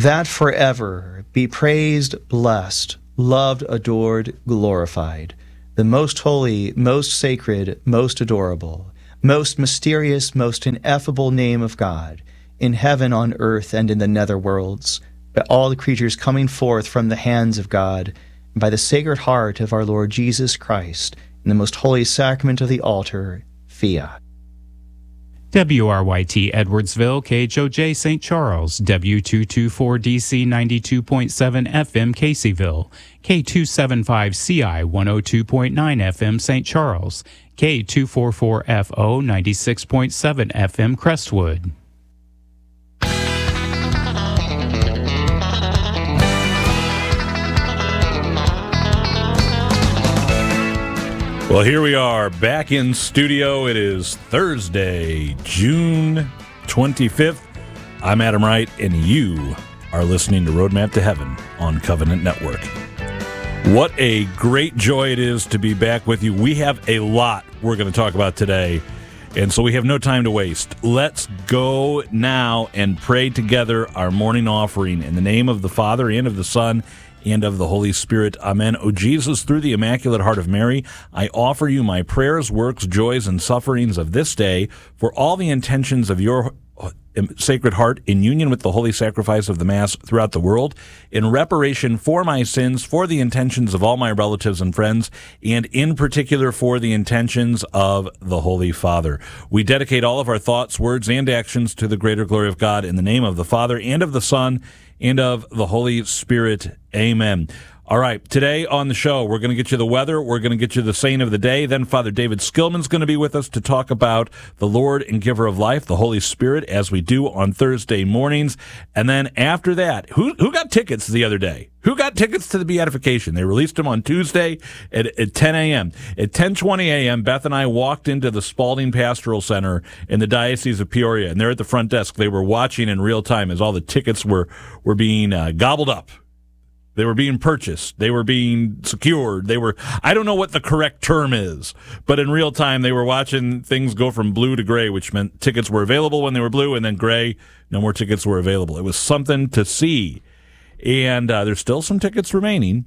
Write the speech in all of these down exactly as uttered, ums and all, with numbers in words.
that forever be praised, blessed, loved, adored, glorified, the most holy, most sacred, most adorable, most mysterious, most ineffable name of God, in heaven, on earth, and in the nether worlds, by all the creatures coming forth from the hands of God, and by the Sacred Heart of our Lord Jesus Christ, in the most holy sacrament of the altar, fiat. W R Y T Edwardsville, K H O J Saint Charles, W two twenty-four D C ninety-two point seven F M Caseyville, K two seventy-five C I one oh two point nine F M Saint Charles, K two forty-four F O ninety-six point seven F M Crestwood. Well, here we are back in studio. It is Thursday, June twenty-fifth. I'm Adam Wright, and you are listening to Roadmap to Heaven on Covenant Network. What a great joy it is to be back with you. We have a lot we're going to talk about today, and so we have no time to waste. Let's go now and pray together our morning offering in the name of the Father, and of the Son, and of the Holy Spirit. Amen. O Jesus, through the Immaculate Heart of Mary, I offer you my prayers, works, joys, and sufferings of this day for all the intentions of your Sacred Heart in union with the holy sacrifice of the Mass throughout the world, in reparation for my sins, for the intentions of all my relatives and friends, and in particular for the intentions of the Holy Father. We dedicate all of our thoughts, words, and actions to the greater glory of God in the name of the Father, and of the Son, and of the Holy Spirit. Amen. All right, today on the show, we're going to get you the weather, we're going to get you the saint of the day, then Father David Skillman's going to be with us to talk about the Lord and Giver of Life, the Holy Spirit, as we do on Thursday mornings. And then after that, who who got tickets the other day? Who got tickets to the Beatification? They released them on Tuesday at, at ten a.m. At ten twenty a.m., Beth and I walked into the Spalding Pastoral Center in the Diocese of Peoria, and they're at the front desk. They were watching in real time as all the tickets were, were being uh, gobbled up. They were being purchased. They were being secured. They were, I don't know what the correct term is, but in real time, they were watching things go from blue to gray, which meant tickets were available when they were blue, and then gray, no more tickets were available. It was something to see. And uh, there's still some tickets remaining.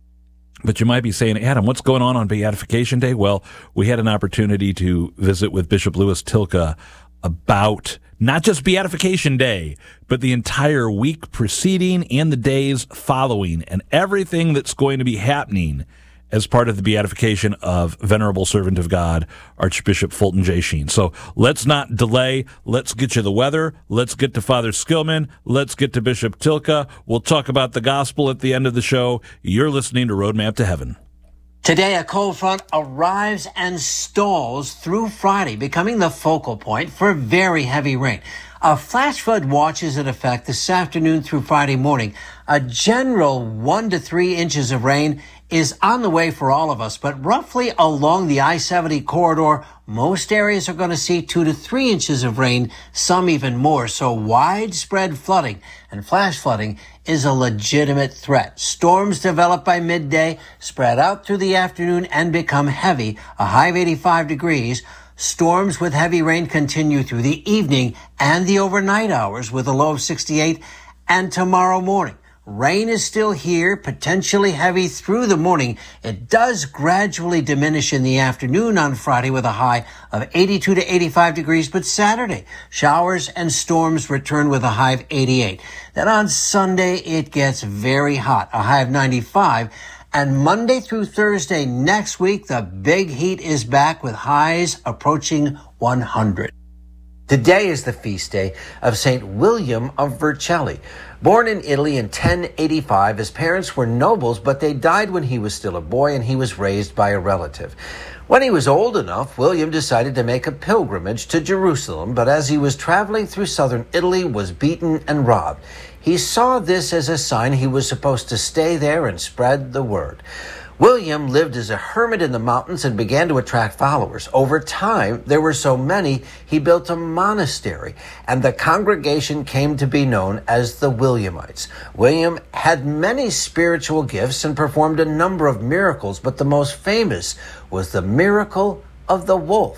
But you might be saying, Adam, what's going on on Beatification Day? Well, we had an opportunity to visit with Bishop Louis Tilka about not just Beatification Day, but the entire week preceding and the days following, and everything that's going to be happening as part of the beatification of Venerable Servant of God, Archbishop Fulton J. Sheen. So let's not delay. Let's get you the weather. Let's get to Father Skillman. Let's get to Bishop Tilka. We'll talk about the gospel at the end of the show. You're listening to Roadmap to Heaven. Today, a cold front arrives and stalls through Friday, becoming the focal point for very heavy rain. A flash flood watch is in effect this afternoon through Friday morning. A general one to three inches of rain is on the way for all of us, but roughly along the I seventy corridor, most areas are going to see two to three inches of rain, some even more. So widespread flooding and flash flooding is a legitimate threat. Storms develop by midday, spread out through the afternoon, and become heavy, a high of eighty-five degrees. Storms with heavy rain continue through the evening and the overnight hours with a low of sixty-eight, and tomorrow morning. Rain is still here, potentially heavy through the morning. It does gradually diminish in the afternoon on Friday with a high of eighty-two to eighty-five degrees, but Saturday, showers and storms return with a high of eighty-eight. Then on Sunday, it gets very hot, a high of ninety-five. And Monday through Thursday next week, the big heat is back with highs approaching one hundred. Today is the feast day of Saint William of Vercelli. Born in Italy in ten eighty-five, his parents were nobles, but they died when he was still a boy and he was raised by a relative. When he was old enough, William decided to make a pilgrimage to Jerusalem, but as he was traveling through southern Italy, was beaten and robbed. He saw this as a sign he was supposed to stay there and spread the word. William lived as a hermit in the mountains and began to attract followers. Over time, there were so many, he built a monastery, and the congregation came to be known as the Williamites. William had many spiritual gifts and performed a number of miracles, but the most famous was the miracle of the wolf.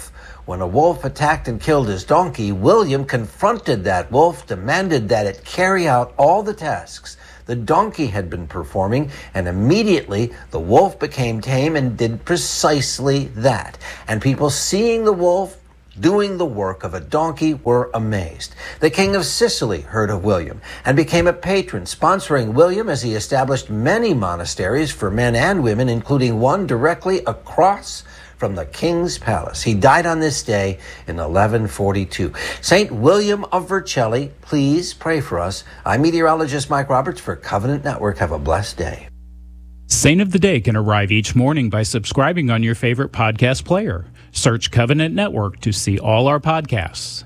When a wolf attacked and killed his donkey, William confronted that wolf, demanded that it carry out all the tasks the donkey had been performing, and immediately the wolf became tame and did precisely that. And people seeing the wolf doing the work of a donkey were amazed. The king of Sicily heard of William and became a patron, sponsoring William as he established many monasteries for men and women, including one directly across from the king's palace. He died on this day in eleven forty-two. Saint William of Vercelli, please pray for us. I'm meteorologist Mike Roberts for Covenant Network. Have a blessed day. Saint of the Day can arrive each morning by subscribing on your favorite podcast player. Search Covenant Network to see all our podcasts.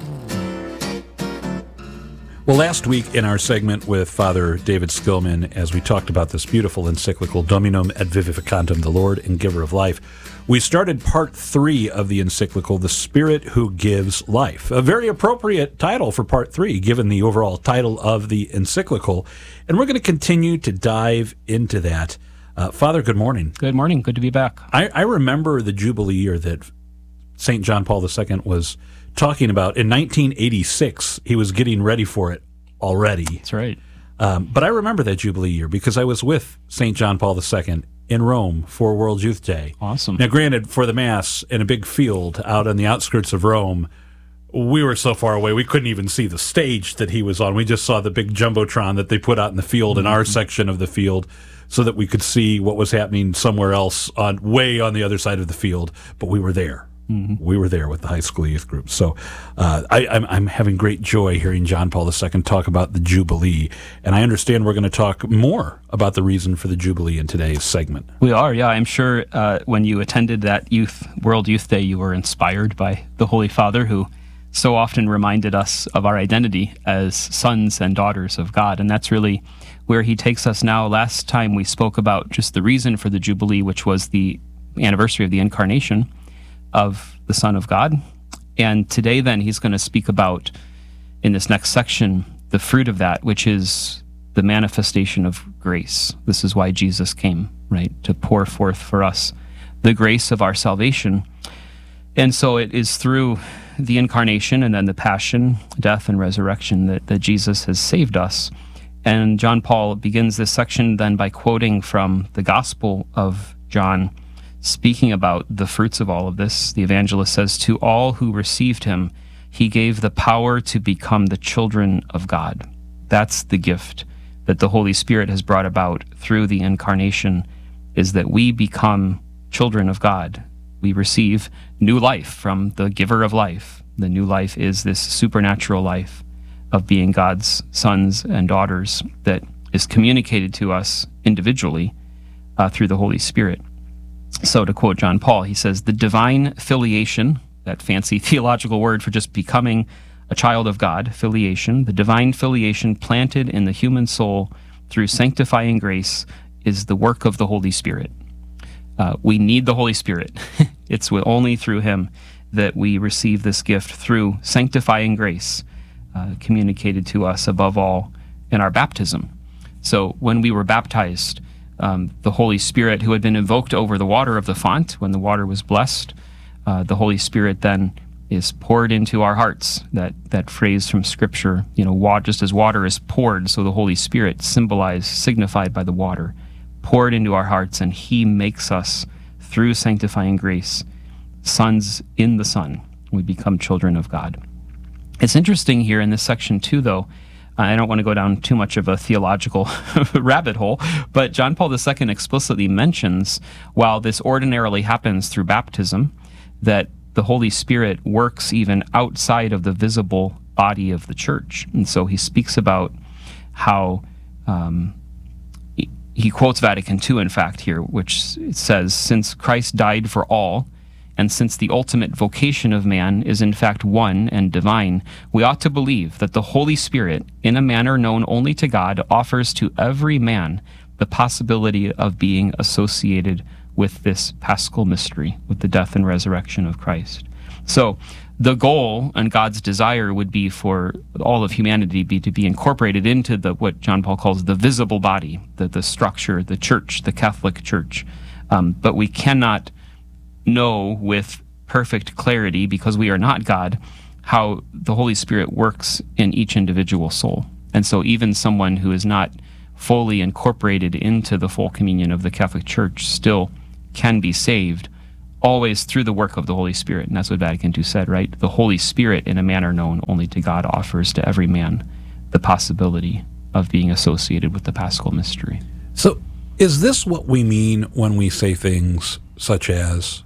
Well, last week in our segment with Father David Skillman, as we talked about this beautiful encyclical, Dominum et Vivificantem, the Lord and Giver of Life, we started part three of the encyclical, The Spirit Who Gives Life. A very appropriate title for part three, given the overall title of the encyclical. And we're going to continue to dive into that. Uh, Father, good morning. Good morning. Good to be back. I, I remember the Jubilee year that Saint John Paul the Second was talking about. In nineteen eighty-six, he was getting ready for it already. That's right. Um, but I remember that Jubilee year because I was with Saint John Paul the Second in Rome for World Youth Day. Awesome. Now, granted, for the Mass in a big field out on the outskirts of Rome, we were so far away we couldn't even see the stage that he was on. We just saw the big Jumbotron that they put out in the field mm-hmm. in our section of the field so that we could see what was happening somewhere else on way on the other side of the field. But we were there. Mm-hmm. We were there with the high school youth group. So uh, I, I'm, I'm having great joy hearing John Paul the Second talk about the Jubilee. And I understand we're going to talk more about the reason for the Jubilee in today's segment. We are, yeah. I'm sure uh, when you attended that youth World Youth Day, you were inspired by the Holy Father, who so often reminded us of our identity as sons and daughters of God. And that's really where he takes us now. Last time we spoke about just the reason for the Jubilee, which was the anniversary of the incarnation of the Son of God. And today then he's going to speak about, in this next section, the fruit of that, which is the manifestation of grace. This is why Jesus came, right? To pour forth for us the grace of our salvation. And so it is through the incarnation and then the passion, death, and resurrection that, that Jesus has saved us. And John Paul begins this section then by quoting from the Gospel of John, speaking about the fruits of all of this. The evangelist says, "To all who received him, he gave the power to become the children of God." That's the gift that the Holy Spirit has brought about through the incarnation, is that we become children of God. We receive new life from the giver of life. The new life is this supernatural life of being God's sons and daughters that is communicated to us individually uh, through the Holy Spirit. So to quote John Paul, he says, "The divine filiation," that fancy theological word for just becoming a child of God, filiation, the divine filiation planted in the human soul through sanctifying grace is the work of the Holy Spirit. Uh, we need the Holy Spirit. It's only through him that we receive this gift through sanctifying grace uh, communicated to us above all in our baptism. So when we were baptized, Um, the Holy Spirit, who had been invoked over the water of the font when the water was blessed, uh, the Holy Spirit then is poured into our hearts. That that phrase from Scripture, you know, wa- just as water is poured, so the Holy Spirit, symbolized, signified by the water, poured into our hearts, and he makes us, through sanctifying grace, sons in the Son. We become children of God. It's interesting here in this section too, though, I don't want to go down too much of a theological rabbit hole, but John Paul the Second explicitly mentions, while this ordinarily happens through baptism, that the Holy Spirit works even outside of the visible body of the church. And so he speaks about how, um, he, he quotes Vatican Two, in fact, here, which says, "Since Christ died for all, and since the ultimate vocation of man is in fact one and divine, we ought to believe that the Holy Spirit, in a manner known only to God, offers to every man the possibility of being associated with this paschal mystery, with the death and resurrection of Christ." So the goal and God's desire would be for all of humanity be to be incorporated into the what John Paul calls the visible body, the, the structure, the church, the Catholic Church. Um, but we cannot know with perfect clarity, because we are not God, how the Holy Spirit works in each individual soul. And so even someone who is not fully incorporated into the full communion of the Catholic Church still can be saved, always through the work of the Holy Spirit. And that's what Vatican two said, right? The Holy Spirit, in a manner known only to God, offers to every man the possibility of being associated with the Paschal mystery. So is this what we mean when we say things such as,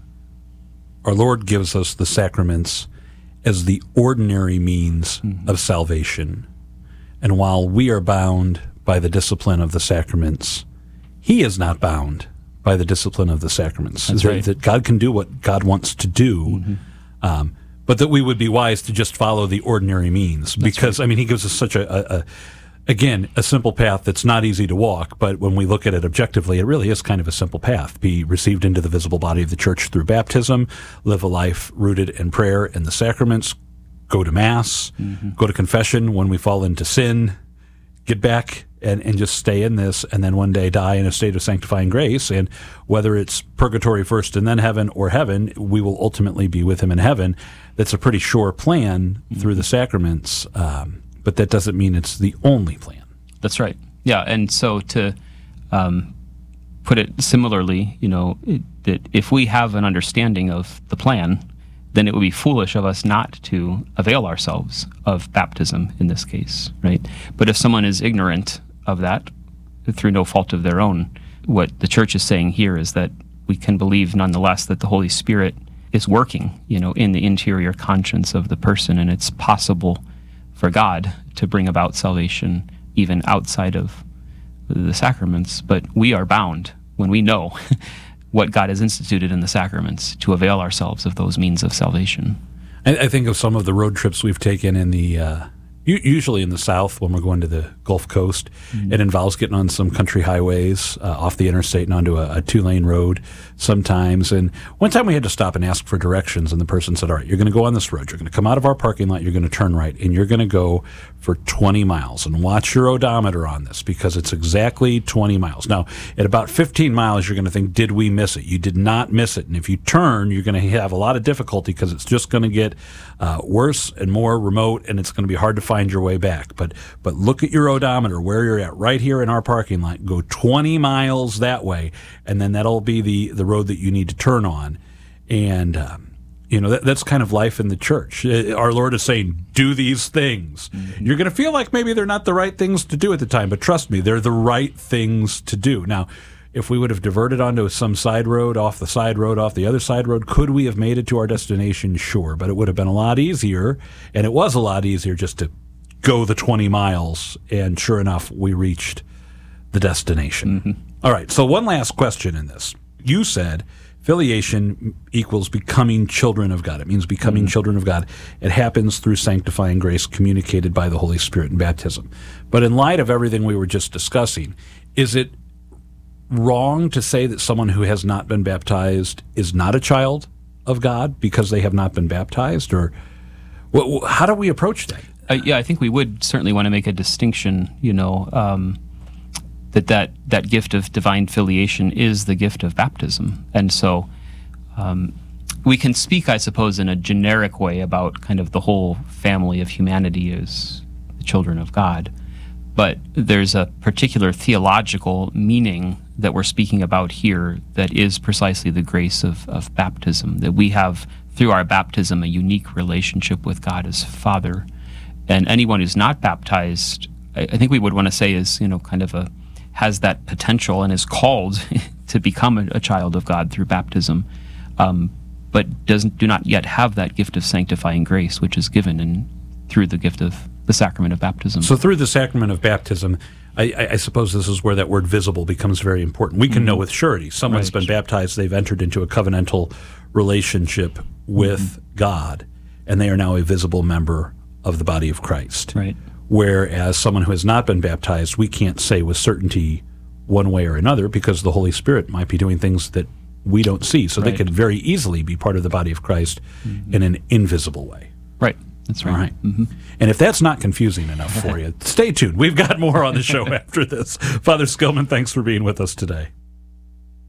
our Lord gives us the sacraments as the ordinary means mm-hmm. of salvation, and while we are bound by the discipline of the sacraments, he is not bound by the discipline of the sacraments. That's that, right. that God can do what God wants to do, mm-hmm. um, but that we would be wise to just follow the ordinary means. That's because, right. I mean, he gives us such a, a, a, again, a simple path that's not easy to walk, but when we look at it objectively, it really is kind of a simple path. Be received into the visible body of the Church through baptism, live a life rooted in prayer and the sacraments, go to Mass, mm-hmm. go to confession when we fall into sin, get back and, and just stay in this, and then one day die in a state of sanctifying grace. And whether it's purgatory first and then heaven, or heaven, we will ultimately be with him in heaven. That's a pretty sure plan mm-hmm. through the sacraments, um, but that doesn't mean it's the only plan. That's right. Yeah, and so to um, put it similarly, you know, it, that if we have an understanding of the plan, then it would be foolish of us not to avail ourselves of baptism in this case, right? But if someone is ignorant of that through no fault of their own, what the Church is saying here is that we can believe nonetheless that the Holy Spirit is working, you know, in the interior conscience of the person, and it's possible for God to bring about salvation even outside of the sacraments. But we are bound, when we know what God has instituted in the sacraments, to avail ourselves of those means of salvation. I, I think of some of the road trips we've taken in the, uh, u- usually in the South when we're going to the Gulf Coast. Mm-hmm. It involves getting on some country highways uh, off the interstate and onto a, a two-lane road sometimes. And one time we had to stop and ask for directions, and the person said, all right, you're going to go on this road. You're going to come out of our parking lot. You're going to turn right, and you're going to go for twenty miles. And watch your odometer on this, because it's exactly twenty miles. Now, at about fifteen miles, you're going to think, did we miss it? You did not miss it. And if you turn, you're going to have a lot of difficulty, because it's just going to get uh, worse and more remote, and it's going to be hard to find your way back. But but look at your odometer, where you're at right here in our parking lot. Go twenty miles that way, and then that'll be the, the road that you need to turn on. And um, you know, that, that's kind of life in the Church. Our Lord is saying, do these things. Mm-hmm. You're going to feel like maybe they're not the right things to do at the time, but trust me, they're the right things to do. Now, if we would have diverted onto some side road, off the side road, off the other side road, could we have made it to our destination? Sure, but it would have been a lot easier, and it was a lot easier just to go the twenty miles, and sure enough, we reached the destination. Mm-hmm. All right, so one last question in this. You said filiation equals becoming children of God. It means becoming mm-hmm. children of God. It happens through sanctifying grace communicated by the Holy Spirit in baptism. But in light of everything we were just discussing, is it wrong to say that someone who has not been baptized is not a child of God because they have not been baptized? Or what, how do we approach that? Uh, yeah, I think we would certainly want to make a distinction, you know, um, that, that that gift of divine filiation is the gift of baptism. And so um, we can speak, I suppose, in a generic way about kind of the whole family of humanity as the children of God. But there's a particular theological meaning that we're speaking about here that is precisely the grace of, of baptism, that we have, through our baptism, a unique relationship with God as Father. And anyone who's not baptized, I, I think we would want to say is, you know, kind of a, has that potential and is called to become a, a child of God through baptism, um, but doesn't do not yet have that gift of sanctifying grace, which is given in, through the gift of the sacrament of baptism. So through the sacrament of baptism, I, I suppose this is where that word visible becomes very important. We can mm-hmm. know with surety someone's right. been baptized, they've entered into a covenantal relationship with mm-hmm. God, and they are now a visible member of the body of Christ. Right. Whereas someone who has not been baptized, we can't say with certainty one way or another, because the Holy Spirit might be doing things that we don't see. So right. they could very easily be part of the body of Christ mm-hmm. in an invisible way. Right. That's right. All right. Mm-hmm. And if that's not confusing enough for you, stay tuned. We've got more on the show after this. Father Skillman, thanks for being with us today.